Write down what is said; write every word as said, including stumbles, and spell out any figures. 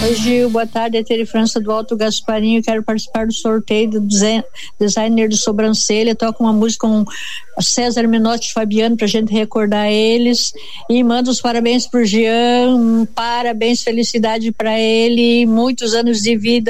Oi, Gil, boa tarde, é Tere França do Alto Gasparinho, quero participar do sorteio do designer de sobrancelha, toco uma música com César Menotti e Fabiano pra gente recordar eles, e mando os parabéns pro Jean, parabéns, felicidade pra ele, muitos anos de vida.